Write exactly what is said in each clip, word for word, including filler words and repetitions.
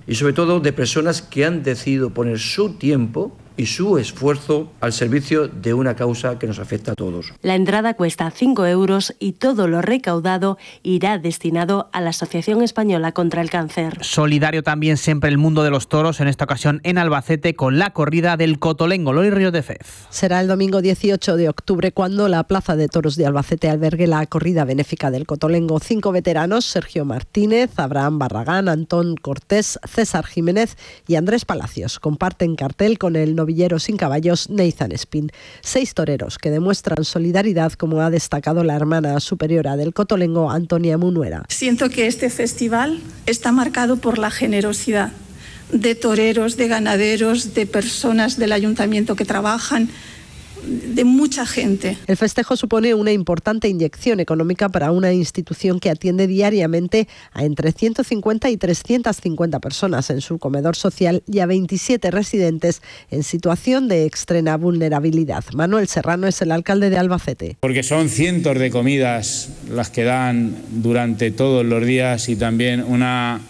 y sobre todo de personas que han decidido poner su tiempo y su esfuerzo al servicio de una causa que nos afecta a todos. La entrada cuesta cinco euros y todo lo recaudado irá destinado a la Asociación Española contra el Cáncer. Solidario también siempre el mundo de los toros, en esta ocasión en Albacete con la corrida del Cotolengo. Lori Ríos de Fez. Será el domingo dieciocho de octubre cuando la Plaza de Toros de Albacete albergue la corrida benéfica del Cotolengo. Cinco veteranos, Sergio Martínez, Abraham Barragán, Antón Cortés, César Jiménez y Andrés Palacios, comparten cartel con el novillero sin caballos Nathan Spin. Seis toreros que demuestran solidaridad, como ha destacado la hermana superiora del Cotolengo, Antonia Munuera. Siento que este festival está marcado por la generosidad de toreros, de ganaderos, de personas del ayuntamiento que trabajan, de mucha gente. El festejo supone una importante inyección económica para una institución que atiende diariamente a entre ciento cincuenta y trescientas cincuenta personas en su comedor social y a veintisiete residentes en situación de extrema vulnerabilidad. Manuel Serrano es el alcalde de Albacete. Porque son cientos de comidas las que dan durante todos los días y también una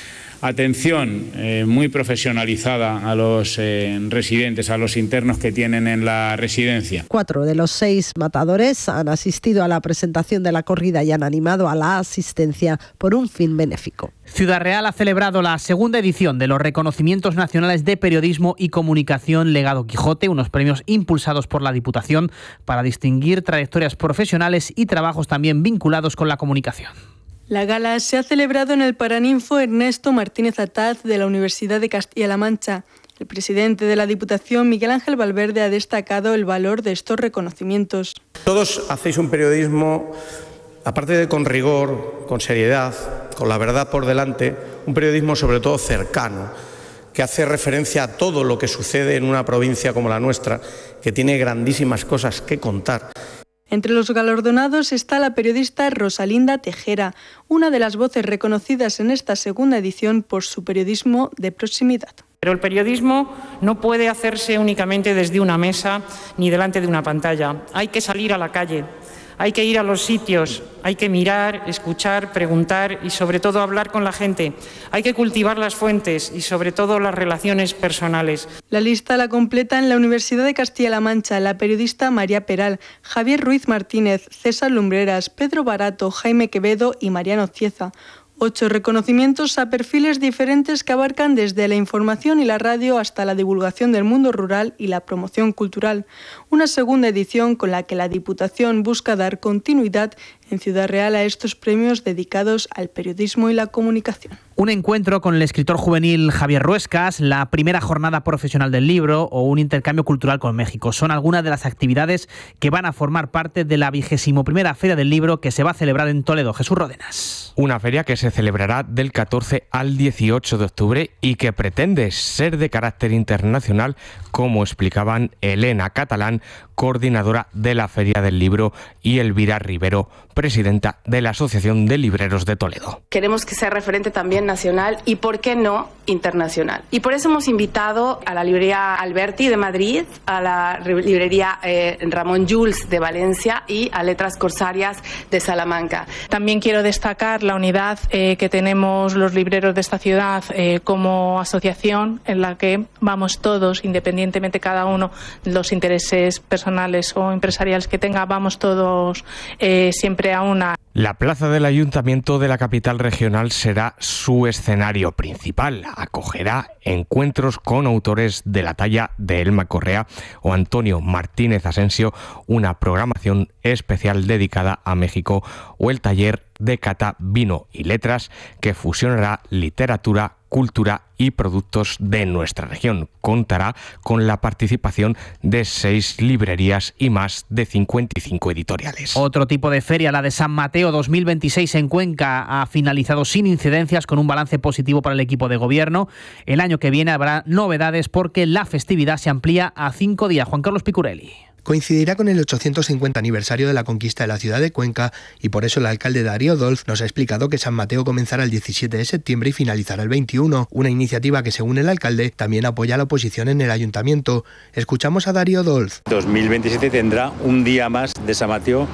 atención eh, muy profesionalizada a los eh, residentes, a los internos que tienen en la residencia. Cuatro de los seis matadores han asistido a la presentación de la corrida y han animado a la asistencia por un fin benéfico. Ciudad Real ha celebrado la segunda edición de los reconocimientos nacionales de periodismo y comunicación Legado Quijote, unos premios impulsados por la Diputación para distinguir trayectorias profesionales y trabajos también vinculados con la comunicación. La gala se ha celebrado en el Paraninfo Ernesto Martínez Ataz de la Universidad de Castilla-La Mancha. El presidente de la Diputación, Miguel Ángel Valverde, ha destacado el valor de estos reconocimientos. Todos hacéis un periodismo, aparte de con rigor, con seriedad, con la verdad por delante, un periodismo sobre todo cercano, que hace referencia a todo lo que sucede en una provincia como la nuestra, que tiene grandísimas cosas que contar. Entre los galardonados está la periodista Rosalinda Tejera, una de las voces reconocidas en esta segunda edición por su periodismo de proximidad. Pero el periodismo no puede hacerse únicamente desde una mesa ni delante de una pantalla. Hay que salir a la calle, hay que ir a los sitios, hay que mirar, escuchar, preguntar y sobre todo hablar con la gente. Hay que cultivar las fuentes y sobre todo las relaciones personales. La lista la completa en la Universidad de Castilla-La Mancha la periodista María Peral, Javier Ruiz Martínez, César Lumbreras, Pedro Barato, Jaime Quevedo y Mariano Cieza. Ocho reconocimientos a perfiles diferentes que abarcan desde la información y la radio hasta la divulgación del mundo rural y la promoción cultural. Una segunda edición con la que la Diputación busca dar continuidad en Ciudad Real a estos premios dedicados al periodismo y la comunicación. Un encuentro con el escritor juvenil Javier Ruescas, la primera jornada profesional del libro o un intercambio cultural con México. Son algunas de las actividades que van a formar parte de la vigésimo primera Feria del Libro que se va a celebrar en Toledo. Jesús Ródenas. Una feria que se celebrará del catorce al dieciocho de octubre y que pretende ser de carácter internacional, como explicaban Elena Catalán, coordinadora de la Feria del Libro, y Elvira Rivero, presidenta de la Asociación de Libreros de Toledo. Queremos que sea referente también nacional y, ¿por qué no, internacional? Y por eso hemos invitado a la librería Alberti de Madrid, a la librería eh, Ramón Jules de Valencia y a Letras Corsarias de Salamanca. También quiero destacar la unidad eh, que tenemos los libreros de esta ciudad eh, como asociación, en la que vamos todos, independientemente cada uno de los intereses personales o empresariales que tenga, vamos todos eh, siempre a una. La plaza del Ayuntamiento de la capital regional será su escenario principal. Acogerá encuentros con autores de la talla de Elma Correa o Antonio Martínez Asensio, una programación especial dedicada a México, o el taller de cata Vino y Letras, que fusionará literatura, cultura y productos de nuestra región. Contará con la participación de seis librerías y más de cincuenta y cinco editoriales. Otro tipo de feria, la de San Mateo dos mil veintiséis en Cuenca, ha finalizado sin incidencias, con un balance positivo para el equipo de gobierno. El año que viene habrá novedades porque la festividad se amplía a cinco días. Juan Carlos Picurelli. Coincidirá con el ochocientos cincuenta aniversario de la conquista de la ciudad de Cuenca y por eso el alcalde Darío Dolz nos ha explicado que San Mateo comenzará el diecisiete de septiembre y finalizará el veintiuno, una iniciativa que, según el alcalde, también apoya a la oposición en el ayuntamiento. Escuchamos a Darío Dolz. dos mil veintisiete tendrá un día más de San Mateo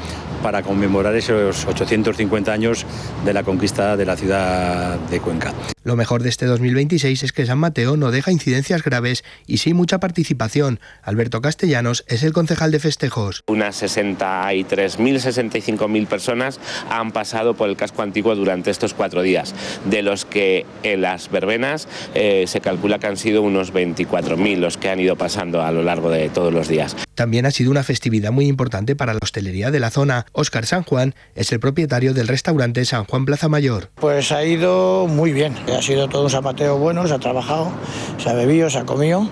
para conmemorar esos ochocientos cincuenta años de la conquista de la ciudad de Cuenca. Lo mejor de este dos mil veintiséis es que San Mateo no deja incidencias graves y sí mucha participación. Alberto Castellanos es el concejal de festejos. Unas sesenta y tres mil, sesenta y cinco mil personas han pasado por el casco antiguo durante estos cuatro días, de los que en las verbenas eh, se calcula que han sido unos veinticuatro mil los que han ido pasando a lo largo de todos los días. También ha sido una festividad muy importante para la hostelería de la zona. Óscar San Juan es el propietario del restaurante San Juan Plaza Mayor. Pues ha ido muy bien, ha sido todo un San Mateo bueno, se ha trabajado, se ha bebido, se ha comido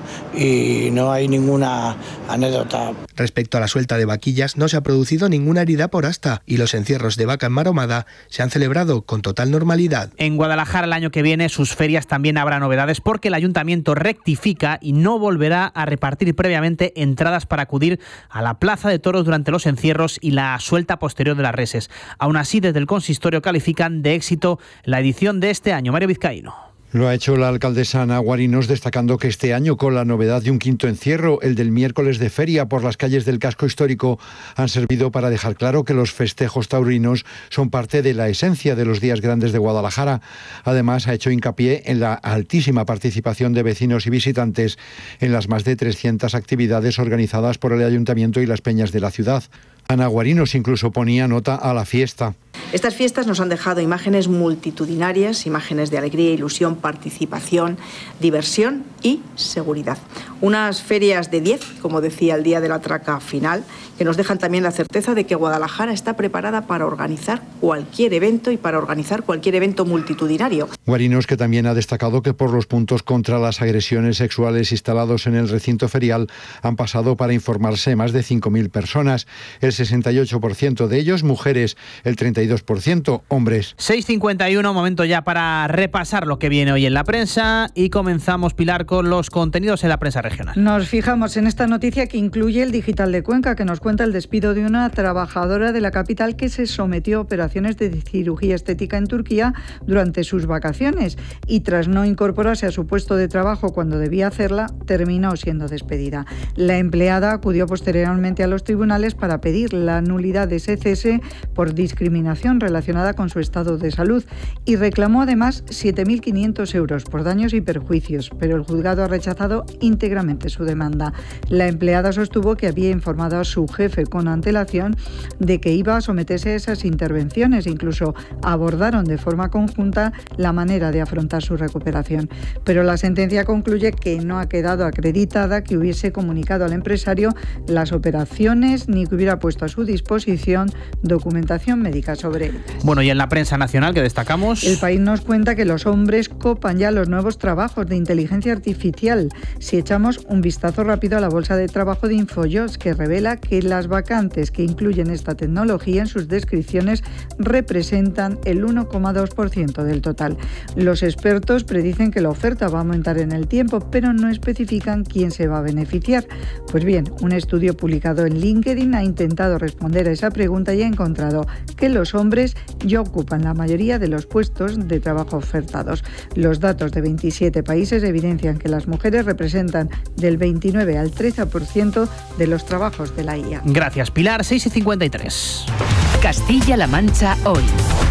y no hay ninguna anécdota. Respecto a la suelta de vaquillas, no se ha producido ninguna herida por asta y los encierros de vaca enmaromada se han celebrado con total normalidad. En Guadalajara el año que viene sus ferias también habrá novedades porque el ayuntamiento rectifica y no volverá a repartir previamente entradas para acudir a la plaza de toros durante los encierros y la suelta posterior de las reses. Aún así, desde el consistorio califican de éxito la edición de este año. Mario Vizcaíno. Lo ha hecho la alcaldesa Ana Guarinos, destacando que este año, con la novedad de un quinto encierro, el del miércoles de feria por las calles del casco histórico, han servido para dejar claro que los festejos taurinos son parte de la esencia de los días grandes de Guadalajara. Además, ha hecho hincapié en la altísima participación de vecinos y visitantes en las más de trescientas actividades organizadas por el ayuntamiento y las peñas de la ciudad. Ana Guarinos incluso ponía nota a la fiesta. Estas fiestas nos han dejado imágenes multitudinarias, imágenes de alegría, ilusión, participación, diversión y seguridad. Unas ferias de diez, como decía el día de la traca final, que nos dejan también la certeza de que Guadalajara está preparada para organizar cualquier evento y para organizar cualquier evento multitudinario. Guarinos, que también ha destacado que por los puntos contra las agresiones sexuales instalados en el recinto ferial han pasado para informarse más de cinco mil personas. El sesenta y ocho por ciento de ellos mujeres, el treinta y dos por ciento hombres. seis cincuenta y uno, momento ya para repasar lo que viene hoy en la prensa y comenzamos, Pilar, con los contenidos en la prensa regional. Nos fijamos en esta noticia que incluye el Digital de Cuenca, que nos cuenta el despido de una trabajadora de la capital que se sometió a operaciones de cirugía estética en Turquía durante sus vacaciones y tras no incorporarse a su puesto de trabajo cuando debía hacerla, terminó siendo despedida. La empleada acudió posteriormente a los tribunales para pedir la nulidad de ese cese por discriminación relacionada con su estado de salud y reclamó además siete mil quinientos euros por daños y perjuicios, pero el juzgado ha rechazado íntegramente su demanda. La empleada sostuvo que había informado a su jefe con antelación de que iba a someterse a esas intervenciones e incluso abordaron de forma conjunta la manera de afrontar su recuperación. Pero la sentencia concluye que no ha quedado acreditada que hubiese comunicado al empresario las operaciones ni que hubiera puesto a su disposición documentación médica sobre ellas. Bueno, y en la prensa nacional, que destacamos? El País nos cuenta que los hombres copan ya los nuevos trabajos de inteligencia artificial. Si echamos un vistazo rápido a la bolsa de trabajo de Infojobs, que revela que las vacantes que incluyen esta tecnología en sus descripciones representan el uno coma dos por ciento del total. Los expertos predicen que la oferta va a aumentar en el tiempo, pero no especifican quién se va a beneficiar. Pues bien, un estudio publicado en LinkedIn ha intentado responder a esa pregunta y ha encontrado que los hombres ya ocupan la mayoría de los puestos de trabajo ofertados. Los datos de veintisiete países evidencian que las mujeres representan del veintinueve al trece por ciento de los trabajos de la I A. Gracias, Pilar. seis y cincuenta y tres. Castilla-La Mancha hoy.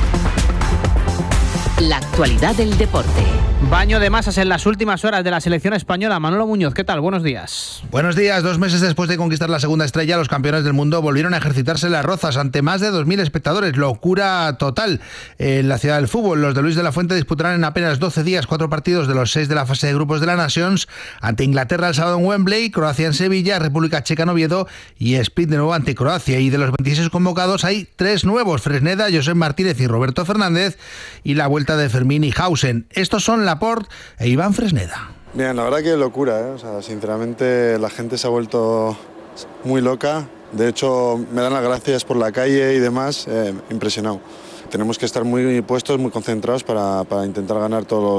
La actualidad del deporte. Baño de masas en las últimas horas de la selección española. Manolo Muñoz, ¿qué tal? Buenos días. Buenos días. Dos meses después de conquistar la segunda estrella, los campeones del mundo volvieron a ejercitarse en Las Rozas ante más de dos mil espectadores. Locura total en la ciudad del fútbol. Los de Luis de la Fuente disputarán en apenas doce días cuatro partidos de los seis de la fase de grupos de la Nations ante Inglaterra el sábado en Wembley, Croacia en Sevilla, República Checa en Oviedo y Split de nuevo ante Croacia. Y de los veintiséis convocados hay tres nuevos: Fresneda, Josep Martínez y Roberto Fernández, y la vuelta de Fermín y Hausen. Estos son Laporte e Iván Fresneda. Bien, la verdad que locura, ¿eh? O sea, sinceramente la gente se ha vuelto muy loca. De hecho, me dan las gracias por la calle y demás, eh, impresionado. Tenemos que estar muy puestos, muy concentrados para, para intentar ganar todos los,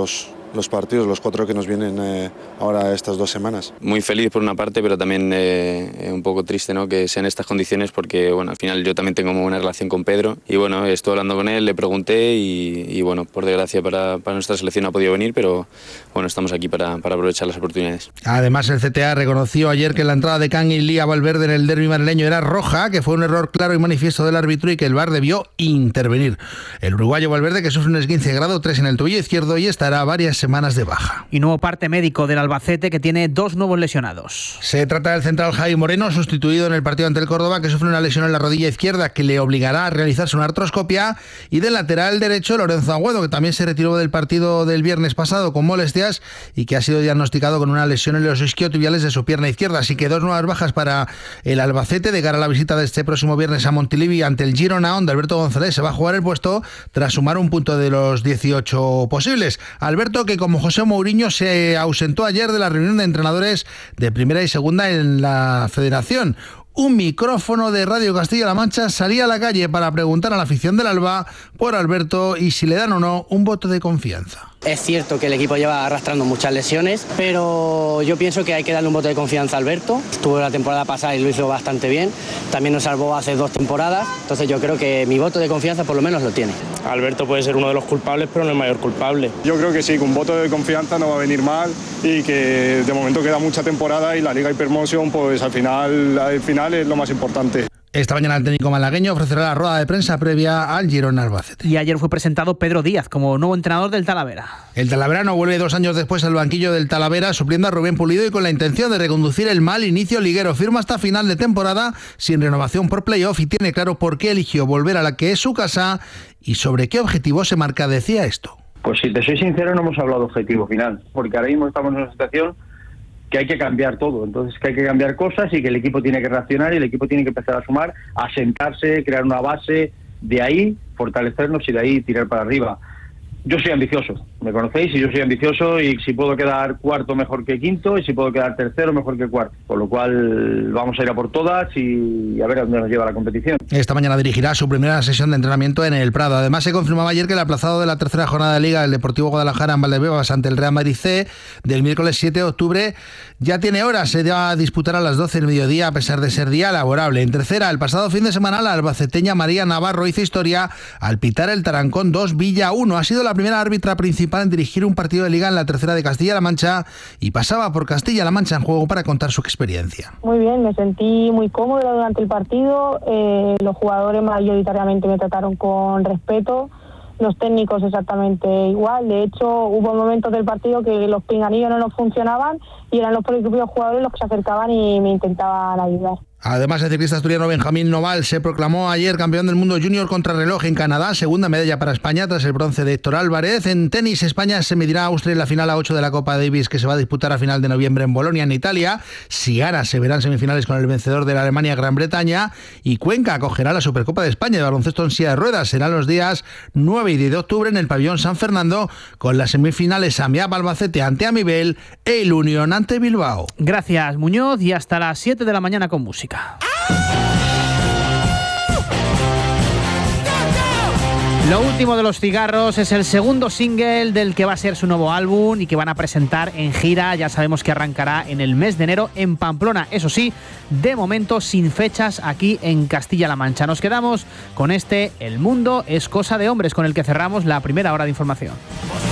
los partidos, los cuatro que nos vienen eh, ahora estas dos semanas. Muy feliz por una parte, pero también eh, un poco triste, ¿no?, que sean estas condiciones, porque bueno, al final yo también tengo muy buena relación con Pedro y bueno, estuve hablando con él, le pregunté y, y bueno, por desgracia para, para nuestra selección no ha podido venir, pero bueno, estamos aquí para, para aprovechar las oportunidades. Además, el C T A reconoció ayer que la entrada de Can y Lía Valverde en el derbi madrileño era roja, que fue un error claro y manifiesto del árbitro y que el V A R debió intervenir. El uruguayo Valverde, que sufre un esguince grado tres en el tobillo izquierdo y estará varias semanas de baja. Y nuevo parte médico del Albacete, que tiene dos nuevos lesionados. Se trata del central Javi Moreno, sustituido en el partido ante el Córdoba, que sufre una lesión en la rodilla izquierda que le obligará a realizarse una artroscopia, y del lateral derecho Lorenzo Agüedo, que también se retiró del partido del viernes pasado con molestias y que ha sido diagnosticado con una lesión en los isquiotibiales de su pierna izquierda. Así que dos nuevas bajas para el Albacete de cara a la visita de este próximo viernes a Montilivi ante el Girona, donde Alberto González se va a jugar el puesto tras sumar un punto de los dieciocho posibles. Alberto, que como José Mourinho se ausentó ayer de la reunión de entrenadores de primera y segunda en la Federación. Un micrófono de Radio Castilla-La Mancha salía a la calle para preguntar a la afición del Alba por Alberto y si le dan o no un voto de confianza. Es cierto que el equipo lleva arrastrando muchas lesiones, pero yo pienso que hay que darle un voto de confianza a Alberto. Estuvo la temporada pasada y lo hizo bastante bien. También nos salvó hace dos temporadas. Entonces yo creo que mi voto de confianza por lo menos lo tiene. Alberto puede ser uno de los culpables, pero no el mayor culpable. Yo creo que sí, con un voto de confianza no va a venir mal y que de momento queda mucha temporada y la Liga Hypermotion, pues al final, al final es lo más importante. Esta mañana el técnico malagueño ofrecerá la rueda de prensa previa al Girona Albacete. Y ayer fue presentado Pedro Díaz como nuevo entrenador del Talavera. El talaverano vuelve dos años después al banquillo del Talavera, supliendo a Rubén Pulido y con la intención de reconducir el mal inicio liguero. Firma hasta final de temporada sin renovación por playoff y tiene claro por qué eligió volver a la que es su casa y sobre qué objetivo se marca. Decía esto. Pues si te soy sincero, no hemos hablado de objetivo final, porque ahora mismo estamos en una situación que hay que cambiar todo, entonces que hay que cambiar cosas y que el equipo tiene que reaccionar y el equipo tiene que empezar a sumar, a sentarse, crear una base, de ahí fortalecernos y de ahí tirar para arriba. Yo soy ambicioso, me conocéis, y yo soy ambicioso y si puedo quedar cuarto mejor que quinto y si puedo quedar tercero mejor que cuarto, por lo cual vamos a ir a por todas y a ver a dónde nos lleva la competición. Esta mañana dirigirá su primera sesión de entrenamiento en el Prado. Además se confirmaba ayer que el aplazado de la tercera jornada de Liga del Deportivo Guadalajara en Valdebebas ante el Real Madrid C del miércoles siete de octubre ya tiene horas, se va a disputar a las doce del mediodía a pesar de ser día laborable. En tercera, el pasado fin de semana la albaceteña María Navarro hizo historia al pitar el Tarancón dos Villa uno. Ha sido la primera árbitra principal en dirigir un partido de Liga en la tercera de Castilla-La Mancha y pasaba por Castilla-La Mancha en juego para contar su experiencia. Muy bien, me sentí muy cómodo durante el partido, eh, los jugadores mayoritariamente me trataron con respeto, los técnicos exactamente igual. De hecho, hubo momentos del partido que los pinganillos no nos funcionaban y eran los propios jugadores los que se acercaban y me intentaban ayudar. Además, el ciclista asturiano Benjamín Noval se proclamó ayer campeón del mundo junior contrarreloj en Canadá, segunda medalla para España tras el bronce de Héctor Álvarez. En tenis, España se medirá a Austria en la final a ocho de la Copa Davis, que se va a disputar a final de noviembre en Bolonia, en Italia. Si gana, se verán semifinales con el vencedor de la Alemania-Gran Bretaña. Y Cuenca acogerá la Supercopa de España de baloncesto en silla de ruedas. Serán los días nueve y diez de octubre en el pabellón San Fernando, con las semifinales Amiab Albacete ante Amibel e el Unión ante Bilbao. Gracias, Muñoz, y hasta las siete de la mañana con música. Lo último de los cigarros es el segundo single del que va a ser su nuevo álbum y que van a presentar en gira. Ya sabemos que arrancará en el mes de enero en Pamplona. Eso sí, de momento sin fechas aquí en Castilla-La Mancha. Nos quedamos con este El mundo es cosa de hombres, con el que cerramos la primera hora de información.